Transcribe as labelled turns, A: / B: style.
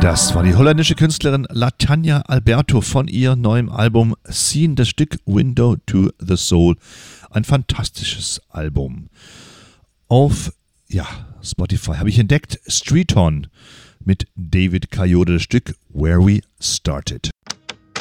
A: Das war die holländische Künstlerin Latanya Alberto von ihrem neuen Album Scene, das Stück Window to the Soul. Ein fantastisches Album. Auf Spotify habe ich entdeckt Streeton mit David Coyote, das Stück Where We Started.